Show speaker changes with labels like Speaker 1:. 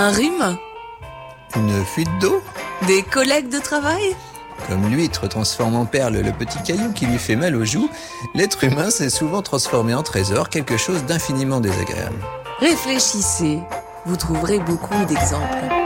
Speaker 1: Un rhume?
Speaker 2: Une fuite d'eau?
Speaker 1: Des collègues de travail?
Speaker 2: Comme l'huître transforme en perle le petit caillou qui lui fait mal aux joues, l'être humain s'est souvent transformé en trésor, quelque chose d'infiniment désagréable.
Speaker 1: Réfléchissez, vous trouverez beaucoup d'exemples.